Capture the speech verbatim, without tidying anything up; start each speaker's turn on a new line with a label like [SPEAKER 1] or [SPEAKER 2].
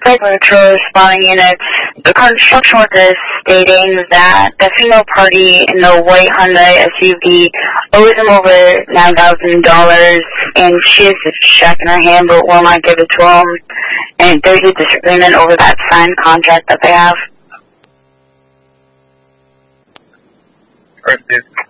[SPEAKER 1] Patrol responding units. The construction worker is stating that the female party in the white Hyundai S U V owes him over nine thousand dollars, and she has a check in her hand but will not give it to him. And there's a disagreement over that signed contract that they have.
[SPEAKER 2] Alright, Steve.